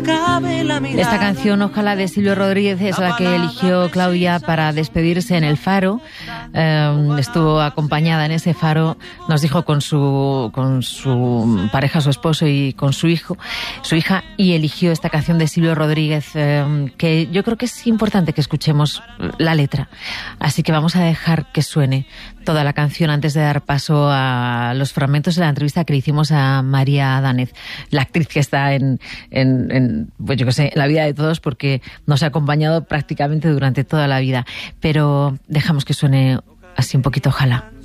Esta canción, Ojalá, de Silvio Rodríguez, es la que eligió Claudia para despedirse en el Faro. Estuvo acompañada en ese Faro, nos dijo, con su pareja, su esposo, y con su hija, y eligió esta canción de Silvio Rodríguez, que yo creo que es importante que escuchemos la letra. Así que vamos a dejar que suene toda la canción antes de dar paso a los fragmentos de la entrevista que le hicimos a María Danez, la actriz que está pues yo qué sé, en la vida de todos, porque nos ha acompañado prácticamente durante toda la vida. Pero dejamos que suene así un poquito, Ojalá.